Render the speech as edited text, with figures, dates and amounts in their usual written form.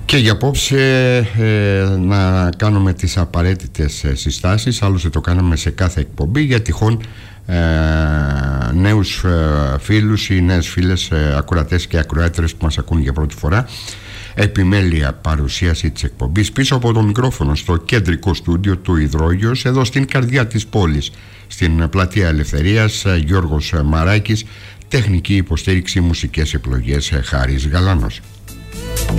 Και για απόψε να κάνουμε τις απαραίτητες συστάσεις, άλλωστε το κάναμε σε κάθε εκπομπή, για τυχόν νέους φίλους ή νέες φίλες ακροατές και ακροάτρες που μας ακούν για πρώτη φορά. Επιμέλεια παρουσίαση της εκπομπής πίσω από το μικρόφωνο στο κεντρικό στούντιο του Υδρόγειος, εδώ στην καρδιά της πόλης, στην Πλατεία Ελευθερίας, Γιώργος Μαράκης. Τεχνική υποστήριξη, μουσικές επιλογές Χάρης Γαλάνος.